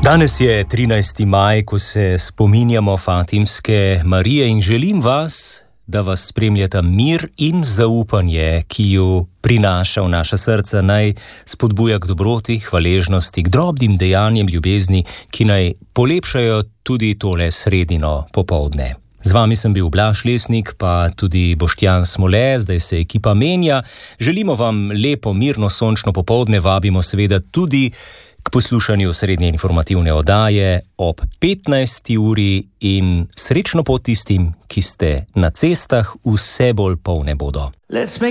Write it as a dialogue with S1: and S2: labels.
S1: Danes je 13. maj, ko se spominjamo Fatimske Marije in želim vas, da vas spremljata mir in zaupanje, ki ju prinaša v naša srca, naj spodbuja k dobroti, hvaležnosti, k drobnim dejanjem ljubezni, ki naj polepšajo tudi tole sredino popoldne. Z vami sem bil Blaž Lesnik, pa tudi Boštjan Smole, zdaj se ekipa menja. Želimo vam lepo, mirno, sončno popoldne, vabimo seveda tudi k poslušanju srednje informativne oddaje ob 15. uri in srečno pot tistim, ki ste na cestah, vse bolj polne bodo.